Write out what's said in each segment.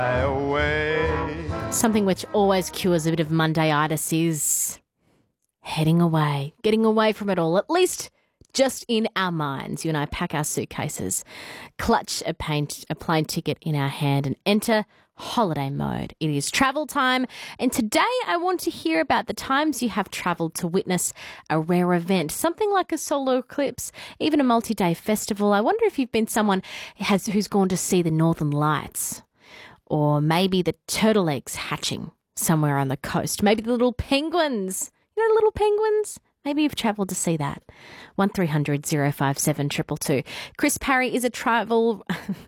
away. Something which always cures a bit of Mondayitis is heading away, getting away from it all, at least just in our minds. You and I pack our suitcases, clutch a plane ticket in our hand and enter holiday mode. It is travel time, and today I want to hear about the times you have travelled to witness a rare event, something like a solar eclipse, even a multi-day festival. I wonder if you've been someone who's gone to see the Northern Lights, or maybe the turtle eggs hatching somewhere on the coast, maybe the little penguins. You know, little penguins? Maybe you've travelled to see that. 1300 057 222. Chris Parry is a travel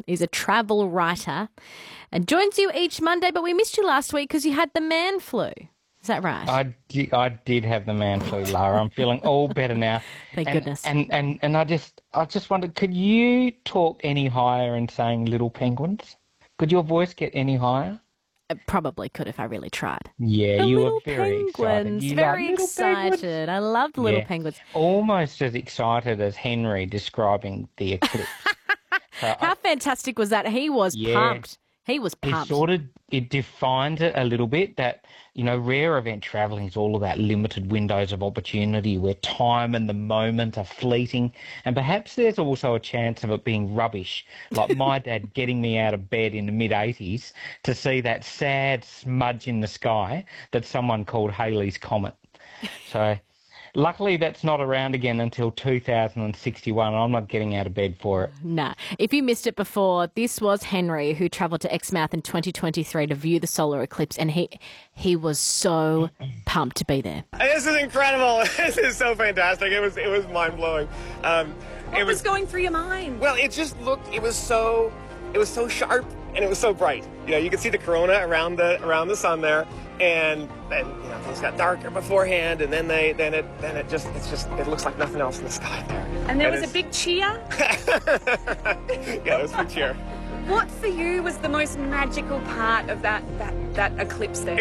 writer and joins you each Monday, but we missed you last week because you had the man flu. Is that right? I did have the man flu, Lara. I'm feeling all better now. Thank goodness. And I just wondered, could you talk any higher in saying little penguins? Could your voice get any higher? I probably could if I really tried. Yeah, the you little were very penguins, excited. Very excited. Penguins? I love the little penguins. Almost as excited as Henry describing the eclipse. How fantastic was that? He was pumped. He was pumped. It defines it a little bit that, you know, rare event travelling is all about limited windows of opportunity where time and the moment are fleeting, and perhaps there's also a chance of it being rubbish, like my dad getting me out of bed in the mid-'80s to see that sad smudge in the sky that someone called Halley's Comet. So luckily, that's not around again until 2061. I'm not getting out of bed for it. Nah. If you missed it before, this was Henry who travelled to Exmouth in 2023 to view the solar eclipse, and he was so pumped to be there. This is incredible. This is so fantastic. It was mind blowing. What was going through your mind? Well, it just looked. It was so sharp and it was so bright. You know, you could see the corona around the sun there. And then, you know, things got darker beforehand, and then it looks like nothing else in the sky there. And there was a big cheer? Yeah, there was a big cheer. What for you was the most magical part of that eclipse there?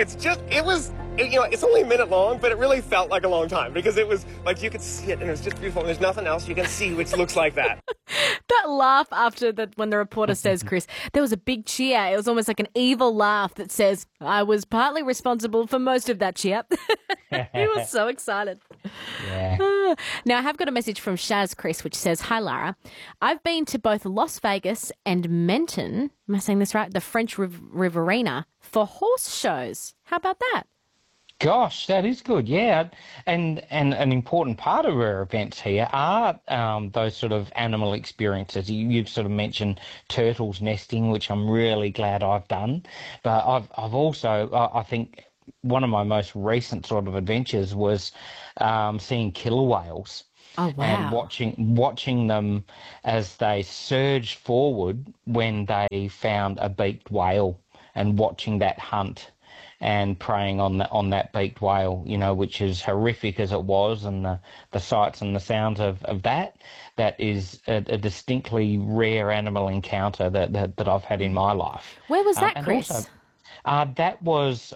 It's only a minute long, but it really felt like a long time because it was like you could see it and it was just beautiful. And there's nothing else you can see which looks like that. That laugh after that, when the reporter says, Chris, there was a big cheer. It was almost like an evil laugh that says, I was partly responsible for most of that cheer. He was so excited. Yeah. Now, I have got a message from Shaz, Chris, which says, Hi, Lara. I've been to both Las Vegas and Menton, am I saying this right? The French Riverina for horse shows. How about that? Gosh, that is good, yeah. And an important part of our events here are those sort of animal experiences. You've sort of mentioned turtles nesting, which I'm really glad I've done. But I've also, I think one of my most recent sort of adventures was seeing killer whales. Oh, wow. And watching them as they surged forward when they found a beaked whale, and watching that hunt and preying on that beaked whale, you know, which is horrific as it was, and the sights and the sounds of that is a distinctly rare animal encounter that I've had in my life. Where was that, Chris? Also, that was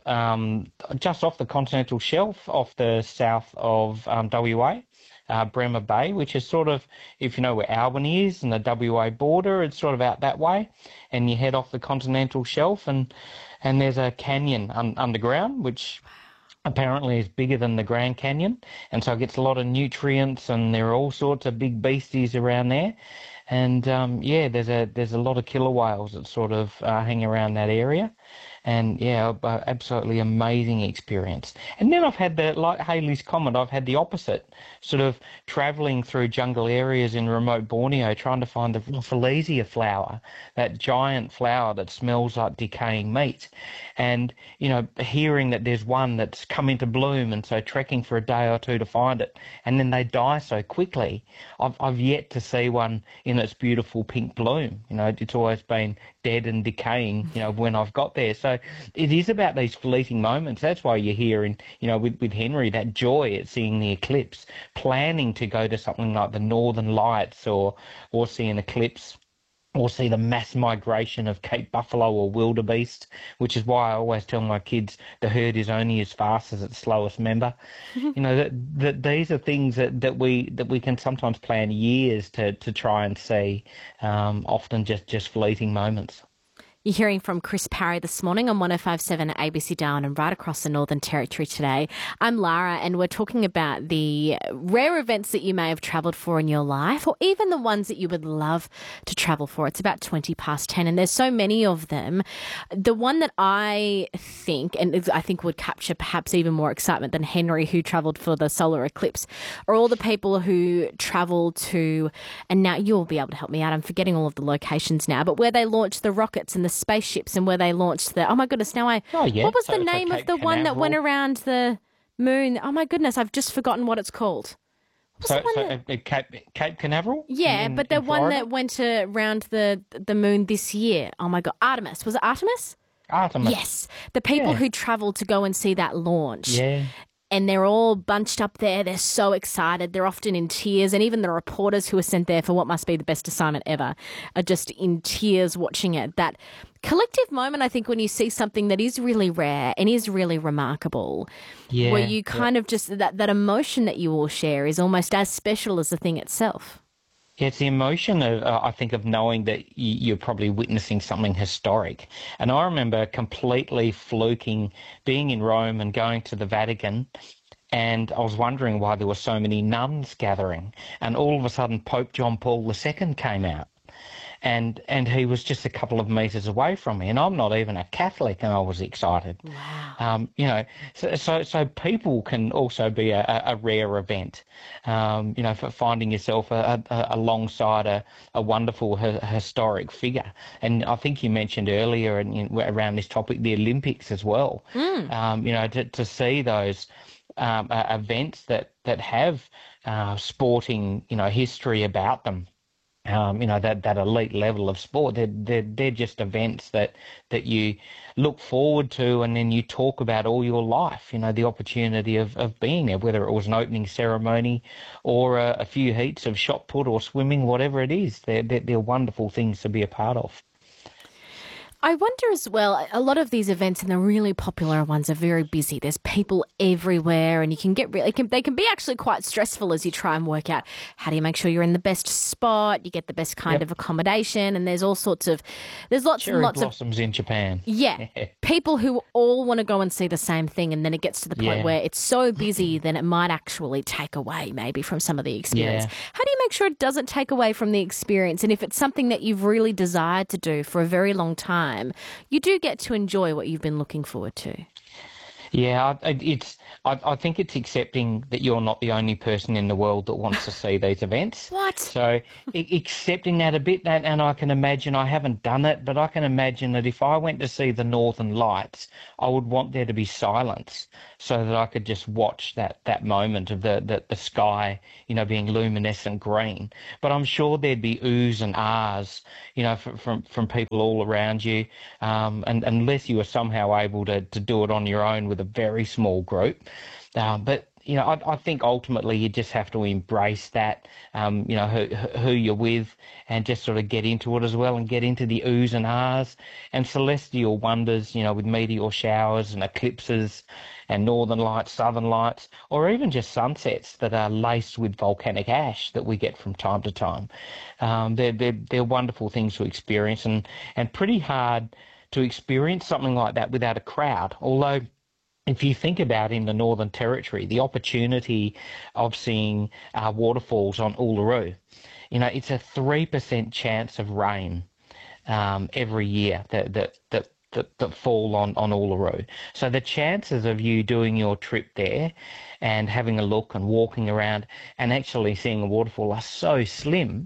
just off the continental shelf, off the south of WA. Bremer Bay, which is sort of, if you know where Albany is and the WA border, it's sort of out that way, and you head off the continental shelf, and there's a canyon underground, which apparently is bigger than the Grand Canyon, and so it gets a lot of nutrients, and there are all sorts of big beasties around there. And there's a lot of killer whales that sort of hang around that area. And yeah, absolutely amazing experience. And then I've had like Halley's Comet, I've had the opposite, sort of travelling through jungle areas in remote Borneo, trying to find the Rafflesia flower, that giant flower that smells like decaying meat. And, you know, hearing that there's one that's come into bloom, and so trekking for a day or two to find it, and then they die so quickly. I've yet to see one in its beautiful pink bloom. You know, it's always been dead and decaying, you know, when I've got there. So it is about these fleeting moments. That's why you're hearing, you know, with Henry, that joy at seeing the eclipse, planning to go to something like the Northern Lights or see an eclipse, or see the mass migration of Cape buffalo or wildebeest, which is why I always tell my kids the herd is only as fast as its slowest member. You know, that these are things that we can sometimes plan years to try and see, often just fleeting moments. You're hearing from Chris Parry this morning on 105.7 ABC Darwin and right across the Northern Territory today. I'm Lara, and we're talking about the rare events that you may have travelled for in your life, or even the ones that you would love to travel for. It's about 20 past 10, and there's so many of them. The one that I think would capture perhaps even more excitement than Henry, who travelled for the solar eclipse, are all the people who travel to, and now you'll be able to help me out, I'm forgetting all of the locations now, but where they launched the rockets and the spaceships, and where they launched the, what was the name of the one that went around the moon? Oh my goodness, I've just forgotten what it's called. Cape Canaveral? Yeah, but the one that went around the moon this year. Oh my God, Artemis. Was it Artemis? Artemis. Yes, the people who travelled to go and see that launch. Yeah. And they're all bunched up there. They're so excited. They're often in tears. And even the reporters who are sent there for what must be the best assignment ever are just in tears watching it. That collective moment, I think, when you see something that is really rare and is really remarkable, where you kind of just, that emotion that you all share is almost as special as the thing itself. Yeah, it's the emotion of, I think, of knowing that you're probably witnessing something historic. And I remember completely fluking being in Rome and going to the Vatican, and I was wondering why there were so many nuns gathering. And all of a sudden, Pope John Paul II came out. And he was just a couple of metres away from me, and I'm not even a Catholic, and I was excited. Wow. So people can also be a rare event. For finding yourself alongside a wonderful historic figure. And I think you mentioned earlier around this topic the Olympics as well. To see those events that have sporting history about them. That elite level of sport, they're just events that you look forward to, and then you talk about all your life, the opportunity of being there, whether it was an opening ceremony or a few heats of shot put or swimming, whatever it is. They're wonderful things to be a part of. I wonder as well, a lot of these events and the really popular ones are very busy. There's people everywhere, and you can get they can be actually quite stressful as you try and work out how do you make sure you're in the best spot, you get the best kind of accommodation, and there's lots and lots blossoms in Japan. Yeah. People who all want to go and see the same thing, and then it gets to the point where it's so busy then it might actually take away maybe from some of the experience. Yeah. How do you make sure it doesn't take away from the experience? And if it's something that you've really desired to do for a very long time, you do get to enjoy what you've been looking forward to. Yeah, I think it's accepting that you're not the only person in the world that wants to see these events. What? So accepting that a bit, and I can imagine, I haven't done it, but I can imagine that if I went to see the Northern Lights, I would want there to be silence so that I could just watch that moment of the sky, being luminescent green. But I'm sure there'd be oohs and ahs, from people all around you, and unless you were somehow able to do it on your own with a very small group. But I think ultimately you just have to embrace that, who you're with, and just sort of get into it as well, and get into the oohs and ahs and celestial wonders, with meteor showers and eclipses and northern lights, southern lights, or even just sunsets that are laced with volcanic ash that we get from time to time. They're wonderful things to experience, and pretty hard to experience something like that without a crowd. Although, if you think about in the Northern Territory, the opportunity of seeing waterfalls on Uluru, it's a 3% chance of rain every year that fall on Uluru. So the chances of you doing your trip there and having a look and walking around and actually seeing a waterfall are so slim,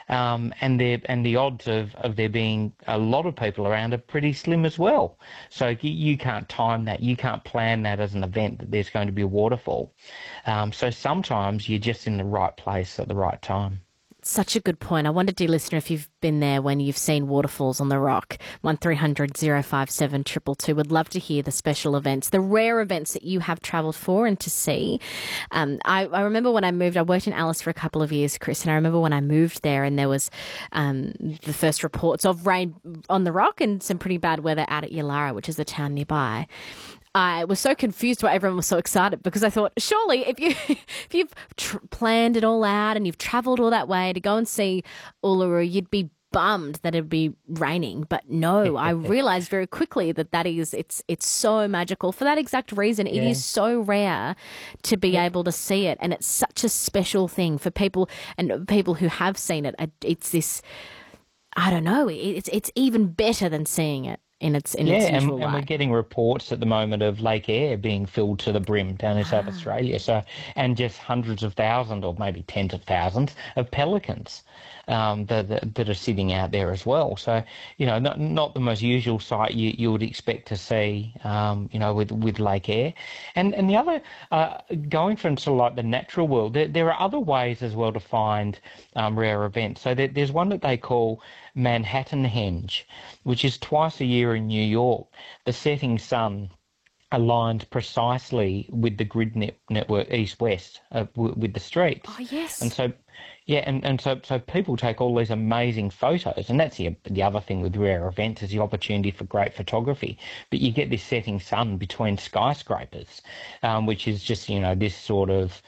and the odds of there being a lot of people around are pretty slim as well. So you can't time that, you can't plan that as an event that there's going to be a waterfall. So sometimes you're just in the right place at the right time. Such a good point. I wonder, dear listener, if you've been there when you've seen waterfalls on the rock. 1300 057 222. Would love to hear the special events, the rare events that you have travelled for and to see. I remember when I moved, I worked in Alice for a couple of years, Chris, and I remember when I moved there and there was the first reports of rain on the rock and some pretty bad weather out at Yalara, which is the town nearby. I was so confused why everyone was so excited, because I thought, surely if you've planned it all out and you've travelled all that way to go and see Uluru, you'd be bummed that it'd be raining, but no, I realized very quickly that it's so magical for that exact reason. It is so rare to be able to see it, and it's such a special thing for people and people who have seen it. It's this, I don't know, it's even better than seeing it in its usual light. And we're getting reports at the moment of Lake Eyre being filled to the brim down in South Australia. So, and just hundreds of thousands, or maybe tens of thousands, of pelicans that are sitting out there as well. So, not the most usual sight you would expect to see, with Lake Eyre. And the other, going from sort of like the natural world, there are other ways as well to find rare events. So there's one that they call Manhattan Henge, which is twice a year in New York. The setting sun aligned precisely with the grid network east-west with the streets. Oh, yes. And so, so people take all these amazing photos, and that's the other thing with rare events is the opportunity for great photography. But you get this setting sun between skyscrapers, which is just, this sort of,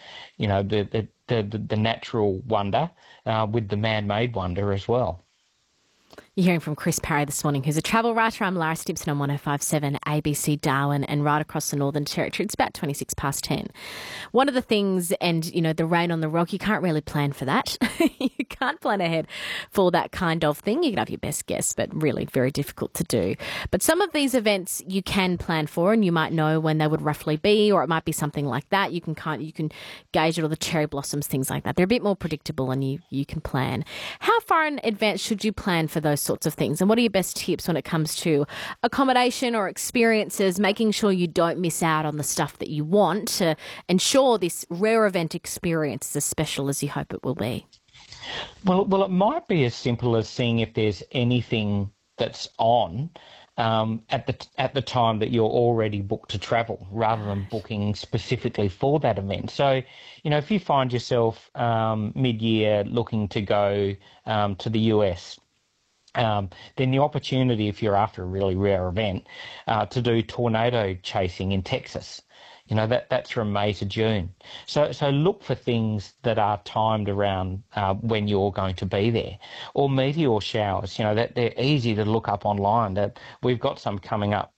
the natural wonder with the man-made wonder as well. You're hearing from Chris Parry this morning, who's a travel writer. I'm Lara Stimpson on 105.7 ABC Darwin and right across the Northern Territory. It's about 26 past 10. One of the things, and, the rain on the rock, you can't really plan for that. You can't plan ahead for that kind of thing. You can have your best guess, but really very difficult to do. But some of these events you can plan for, and you might know when they would roughly be, or it might be something like that. You can gauge it, or the cherry blossoms, things like that. They're a bit more predictable, and you can plan. How far in advance should you plan for those sorts of things? And what are your best tips when it comes to accommodation or experiences, making sure you don't miss out on the stuff that you want to ensure this rare event experience is as special as you hope it will be? Well, it might be as simple as seeing if there's anything that's on at the time that you're already booked to travel, rather than booking specifically for that event. So, if you find yourself mid-year looking to go to the US, then the opportunity, if you're after a really rare event, to do tornado chasing in Texas, that's from May to June. So look for things that are timed around when you're going to be there, or meteor showers. That they're easy to look up online. That we've got some coming up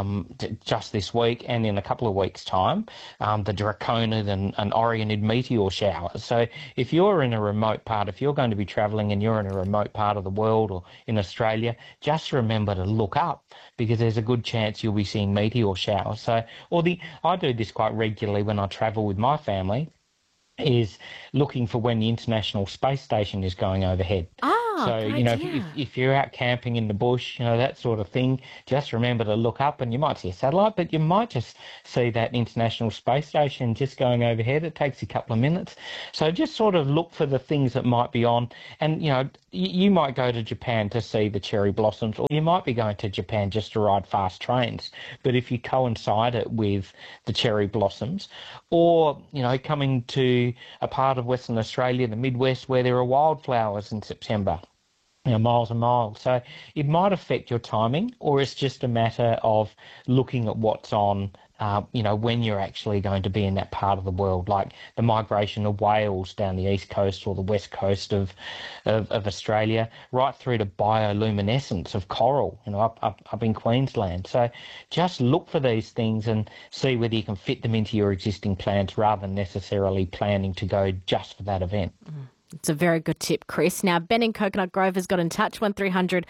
just this week and in a couple of weeks' time, the Draconid and Orionid meteor showers. So if you're in a remote part, if you're going to be travelling and you're in a remote part of the world or in Australia, just remember to look up, because there's a good chance you'll be seeing meteor showers. So, I do this quite regularly when I travel with my family, is looking for when the International Space Station is going overhead. So, if you're out camping in the bush, that sort of thing, just remember to look up, and you might see a satellite, but you might just see that International Space Station just going overhead. It takes a couple of minutes. So just sort of look for the things that might be on. And, you might go to Japan to see the cherry blossoms, or you might be going to Japan just to ride fast trains. But if you coincide it with the cherry blossoms, or, coming to a part of Western Australia, the Midwest, where there are wildflowers in September, miles and miles. So it might affect your timing, or it's just a matter of looking at what's on, when you're actually going to be in that part of the world, like the migration of whales down the east coast or the west coast of Australia, right through to bioluminescence of coral, up in Queensland. So just look for these things and see whether you can fit them into your existing plans, rather than necessarily planning to go just for that event. It's a very good tip, Chris. Now, Ben in Coconut Grove has got in touch, 1300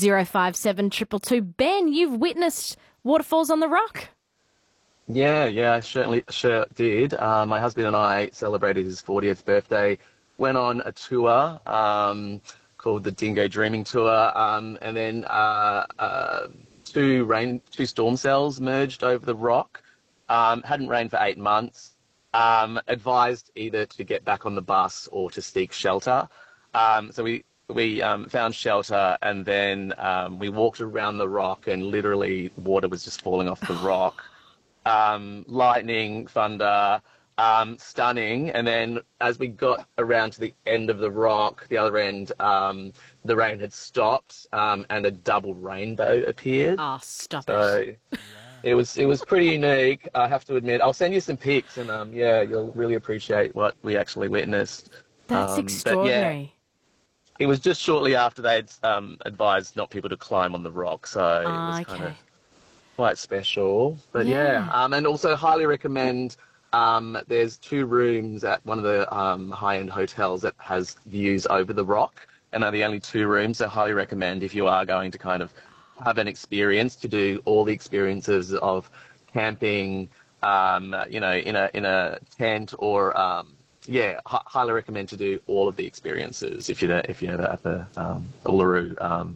057 222. Ben, you've witnessed waterfalls on the rock. Yeah, I sure did. My husband and I celebrated his 40th birthday, went on a tour called the Dingo Dreaming Tour, and then two storm cells merged over the rock. Hadn't rained for 8 months. Advised either to get back on the bus or to seek shelter. So we found shelter, and then we walked around the rock, and literally water was just falling off the rock. Lightning, thunder, stunning. And then as we got around to the end of the rock, the other end, the rain had stopped, and a double rainbow appeared. Oh, stop it. It was pretty unique, I have to admit. I'll send you some pics, and you'll really appreciate what we actually witnessed. That's extraordinary. it was just shortly after they'd advised not people to climb on the rock, so it was kind of quite special. But and also highly recommend. There's 2 rooms at one of the high-end hotels that has views over the rock, and are the only 2 rooms. So highly recommend if you are going to kind of have an experience to do all the experiences of camping, you know, in a tent or highly recommend to do all of the experiences if you're at the Uluru.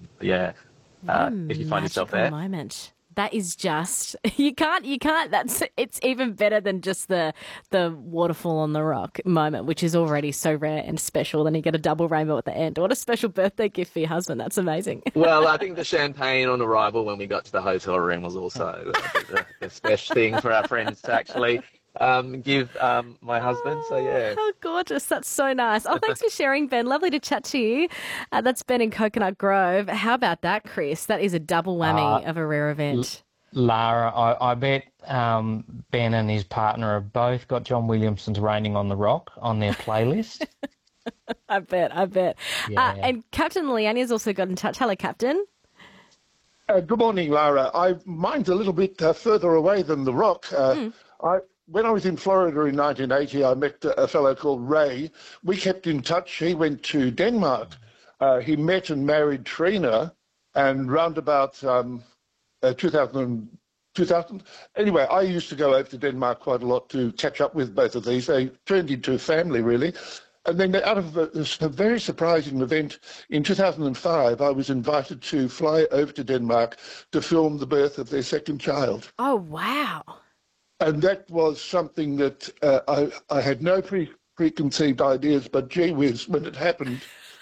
If you find yourself there. Moment. That is just you can't. It's even better than just the waterfall on the rock moment, which is already so rare and special. Then you get a double rainbow at the end. What a special birthday gift for your husband. That's amazing. Well, I think the champagne on arrival when we got to the hotel room was also the special thing for our friends to actually give my husband. So yeah. How gorgeous. That's so nice. Oh, thanks for sharing, Ben. Lovely to chat to you. That's Ben in Coconut Grove. How about that, Chris? That is a double whammy of a rare event. Lara, I bet Ben and his partner have both got John Williamson's Raining on the Rock on their playlist. I bet. Yeah. And Captain Leanne's also got in touch. Hello, Captain. Good morning, Lara. Mine's a little bit further away than the rock. When I was in Florida in 1980, I met a fellow called Ray. We kept in touch. He went to Denmark. He met and married Trina, and round about 2000. Anyway, I used to go over to Denmark quite a lot to catch up with both of these. They turned into a family, really. And then out of a very surprising event, in 2005, I was invited to fly over to Denmark to film the birth of their second child. Oh, wow. And that was something that I had no preconceived ideas, but gee whiz, when it happened,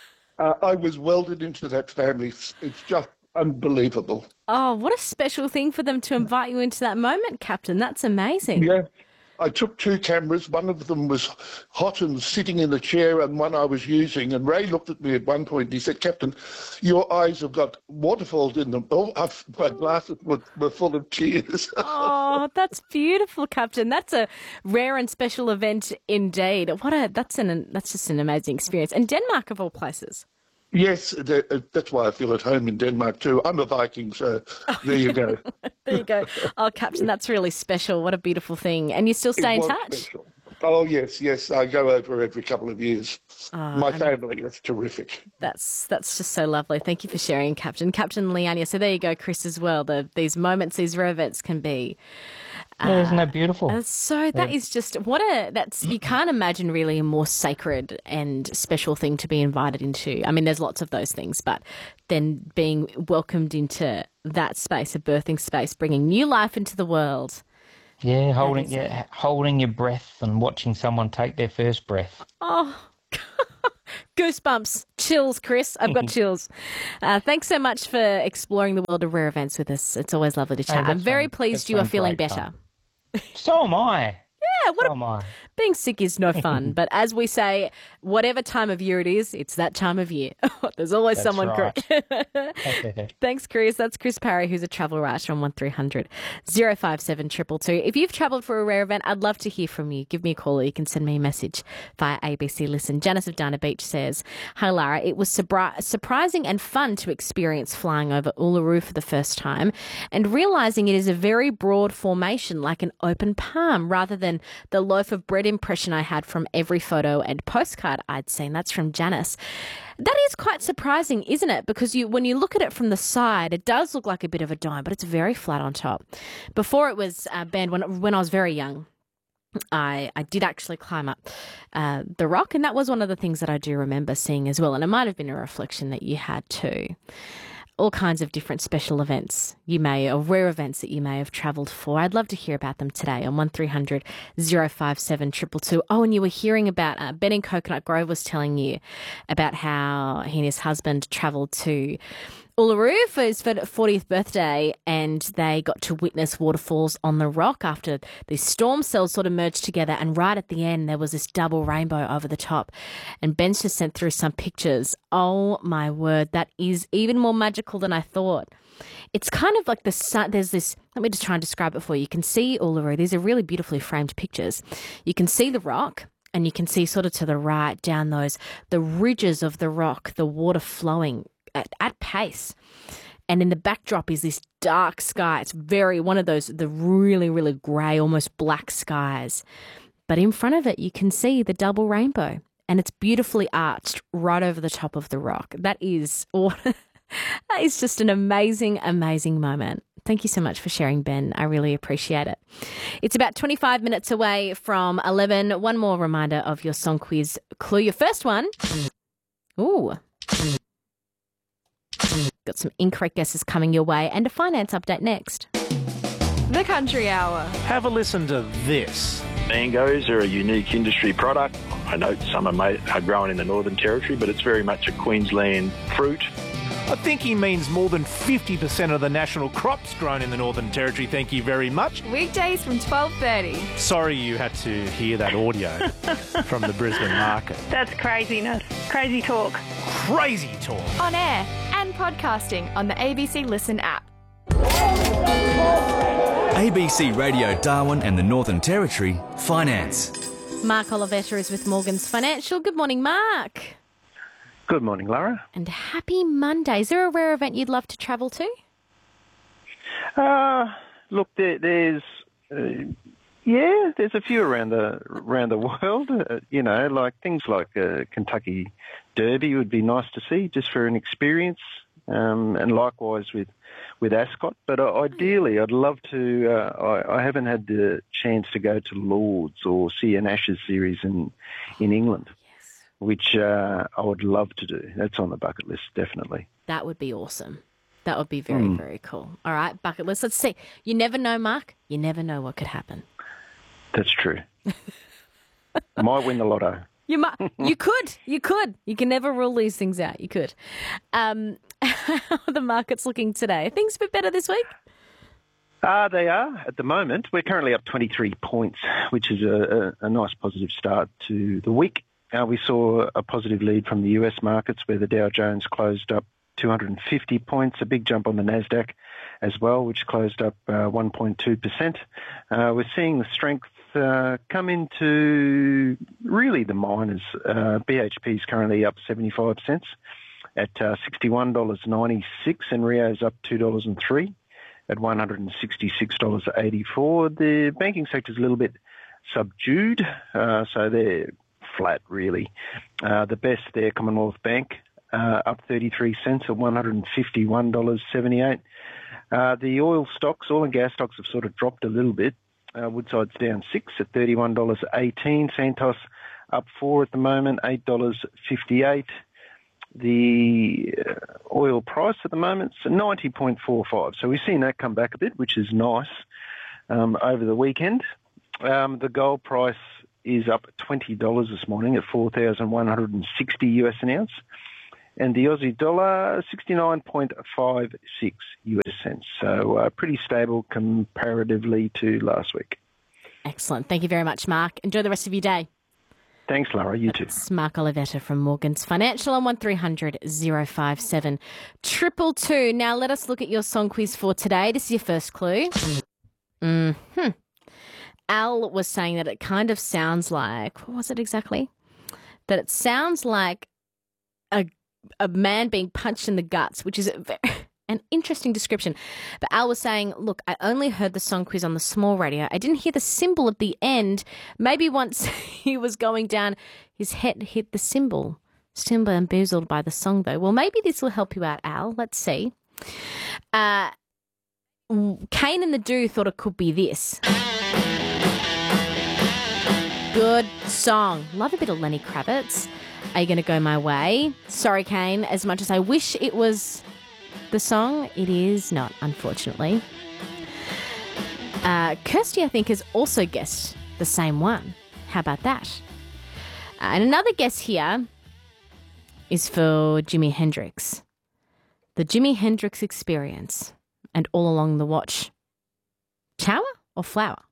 I was welded into that family. It's just unbelievable. Oh, what a special thing for them to invite you into that moment, Captain. That's amazing. Yeah. I took 2 cameras. One of them was hot and sitting in the chair, and one I was using. And Ray looked at me at one point and he said, "Captain, your eyes have got waterfalls in them." Oh, my glasses were full of tears. Oh, that's beautiful, Captain. That's a rare and special event indeed. That's just an amazing experience. And Denmark, of all places. Yes, that's why I feel at home in Denmark too. I'm a Viking, so there you go. There you go. Oh, Captain, that's really special. What a beautiful thing. And you still stay in touch? Special. Oh, yes. I go over every couple of years. My family, that's terrific. That's just so lovely. Thank you for sharing, Captain. Captain Leanne. So there you go, Chris, as well. These moments, these rare events can be... isn't that beautiful? That is just you can't imagine really a more sacred and special thing to be invited into. I mean, there's lots of those things, but then being welcomed into that space, a birthing space, bringing new life into the world. Yeah, holding your breath and watching someone take their first breath. Oh, goosebumps, chills, Chris. I've got chills. Thanks so much for exploring the world of rare events with us. It's always lovely to chat. I'm very pleased you are feeling better. So am I. Yeah, being sick is no fun. But as we say, whatever time of year it is, it's that time of year. There's always someone right. Thanks, Chris. That's Chris Parry, who's a travel writer on 1300 057 222. If you've travelled for a rare event, I'd love to hear from you. Give me a call or you can send me a message via ABC Listen. Janice of Dana Beach says, "Hi, Lara. It was surprising and fun to experience flying over Uluru for the first time and realising it is a very broad formation, like an open palm, rather than the loaf of bread impression I had from every photo and postcard I'd seen." That's from Janice. That is quite surprising, isn't it? Because when you look at it from the side, it does look like a bit of a dome, but it's very flat on top. Before it was banned, when I was very young, I did actually climb up the rock, and that was one of the things that I do remember seeing as well. And it might have been a reflection that you had too. All kinds of different special events or rare events that you may have travelled for. I'd love to hear about them today on 1300 057 222. Oh, and you were hearing about Ben in Coconut Grove was telling you about how he and his husband travelled to Uluru for his 40th birthday, and they got to witness waterfalls on the rock after the storm cells sort of merged together, and right at the end there was this double rainbow over the top. And Ben's just sent through some pictures. Oh my word, that is even more magical than I thought. It's kind of like the sun. There's this, let me just try and describe it for you. You can see Uluru. These are really beautifully framed pictures. You can see the rock, And you can see sort of to the right down the ridges of the rock, the water flowing at pace. And in the backdrop is this dark sky. It's one of the really, really grey, almost black skies. But in front of it, you can see the double rainbow, and it's beautifully arched right over the top of the rock. That is just an amazing, amazing moment. Thank you so much for sharing, Ben. I really appreciate it. It's about 25 minutes away from 11. One more reminder of your song quiz clue. Your first one. Ooh. Got some incorrect guesses coming your way and a finance update next. The Country Hour. Have a listen to this. Mangoes are a unique industry product. I know some are grown in the Northern Territory, but it's very much a Queensland fruit. I think he means more than 50% of the national crops grown in the Northern Territory. Thank you very much. Weekdays from 12:30. Sorry you had to hear that audio from the Brisbane market. That's craziness. Crazy talk. Crazy talk. On air and podcasting on the ABC Listen app. ABC Radio Darwin and the Northern Territory Finance. Mark Olivetta is with Morgans Financial. Good morning, Mark. Good morning, Lara. And happy Monday. Is there a rare event you'd love to travel to? Look, there's a few around the world. Like things like Kentucky Derby would be nice to see, just for an experience, and likewise with Ascot. But ideally, I'd love to. I haven't had the chance to go to Lords or see an Ashes series in England, which I would love to do. That's on the bucket list, definitely. That would be awesome. That would be very, very cool. All right, bucket list. Let's see. You never know, Mark. You never know what could happen. That's true. Might win the lotto. You might. You could. You could. You can never rule these things out. You could. How are the market's looking today? Are things a bit better this week? They are at the moment. We're currently up 23 points, which is a nice positive start to the week. We saw a positive lead from the US markets, where the Dow Jones closed up 250 points, a big jump on the NASDAQ as well, which closed up 1.2%. We're seeing the strength come into really the miners. BHP is currently up 75 cents at $61.96, and Rio's up $2.03 at $166.84. The banking sector is a little bit subdued, so they're flat, really. The best there, Commonwealth Bank, up 33 cents at $151.78. The oil and gas stocks have sort of dropped a little bit. Woodside's down 6 at $31.18. Santos up 4 at the moment, $8.58. The oil price at the moment is 90.45. So we've seen that come back a bit, which is nice, over the weekend. The gold price is up $20 this morning at 4,160 US an ounce. And the Aussie dollar, 69.56 US cents. So pretty stable comparatively to last week. Excellent. Thank you very much, Mark. Enjoy the rest of your day. Thanks, Lara. You too. It's Mark Olivetta from Morgans Financial on 1300 057 222. Now let us look at your song quiz for today. This is your first clue. Al was saying that it kind of sounds like, what was it exactly? That it sounds like a man being punched in the guts, which is an interesting description. But Al was saying, look, I only heard the song quiz on the small radio. I didn't hear the cymbal at the end. Maybe once he was going down, his head hit the cymbal. Still bamboozled by the song, though. Well, maybe this will help you out, Al. Let's see. Kane and the Do thought it could be this. Good song. Love a bit of Lenny Kravitz. Are you going to go my way? Sorry, Kane. As much as I wish it was the song, it is not, unfortunately. Kirsty, I think, has also guessed the same one. How about that? And another guess here is for Jimi Hendrix. The Jimi Hendrix Experience and All Along the Watch. Tower or flower?